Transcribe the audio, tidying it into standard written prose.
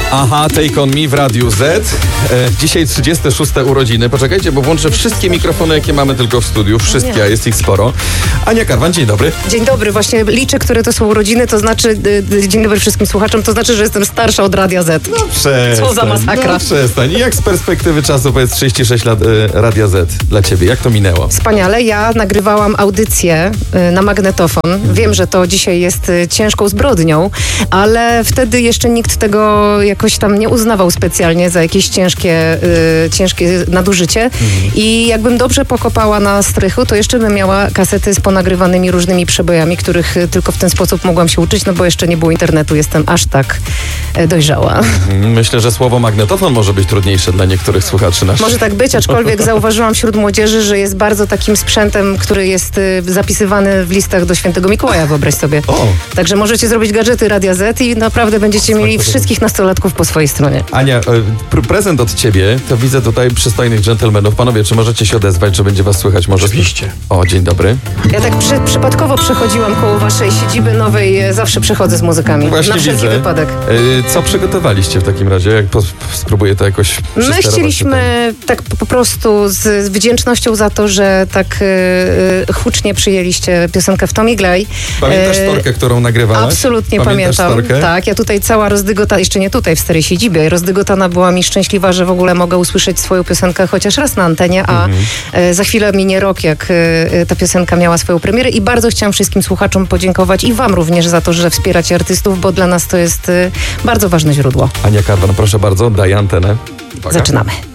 Aha, Take On Me w Radiu Z. Dzisiaj 36. urodziny. Poczekajcie, bo włączę wszystkie mikrofony, jakie mamy tylko w studiu. Wszystkie, a jest ich sporo. Ania Karwan, dzień dobry. Dzień dobry, właśnie liczę, które to są urodziny, to znaczy, dzień dobry wszystkim słuchaczom, to znaczy, że jestem starsza od Radia Z. No przestań. Co za masakra. No przestań. I jak z perspektywy czasu, powiedz 36 lat Radia Z dla ciebie, jak to minęło? Wspaniale, ja nagrywałam audycję na magnetofon. Wiem, że to dzisiaj jest ciężką zbrodnią, ale wtedy jeszcze nikt tego jakoś tam nie uznawał specjalnie za jakieś ciężkie nadużycie. I jakbym dobrze pokopała na strychu, to jeszcze bym miała kasety z ponagrywanymi różnymi przebojami, których tylko w ten sposób mogłam się uczyć, no bo jeszcze nie było internetu, jestem aż tak dojrzała. Myślę, że słowo magnetofon może być trudniejsze dla niektórych słuchaczy naszych. Może tak być, aczkolwiek zauważyłam wśród młodzieży, że jest bardzo takim sprzętem, który jest zapisywany w listach do Świętego Mikołaja, wyobraź sobie. O. Także możecie zrobić gadżety Radia Z i naprawdę będziecie mieli wszystkich nastolatków po swojej stronie. Ania, prezent od ciebie, to widzę tutaj przystojnych dżentelmenów. Panowie, czy możecie się odezwać, że będzie was słychać? Może Oczywiście. O, dzień dobry. Ja tak przypadkowo przechodziłam koło waszej siedziby nowej, zawsze przychodzę z muzykami. Właśnie na wszelki widzę. wypadek. Co przygotowaliście w takim razie? Jak spróbuję to jakoś My chcieliśmy tak po prostu z wdzięcznością za to, że tak hucznie przyjęliście piosenkę w Tom i Glej. Pamiętasz storkę, którą nagrywałaś? Absolutnie pamiętam. Storkę? Tak, ja tutaj cała rozdygotana, jeszcze nie tutaj w starej siedzibie, rozdygotana byłam i szczęśliwa, że w ogóle mogę usłyszeć swoją piosenkę chociaż raz na antenie, a za chwilę minie rok, jak ta piosenka miała swoją premierę i bardzo chciałam wszystkim słuchaczom podziękować i wam również za to, że wspieracie artystów, bo dla nas to jest bardzo ważne źródło. Ania Karwan, proszę bardzo, daj antenę. Uwaga. Zaczynamy.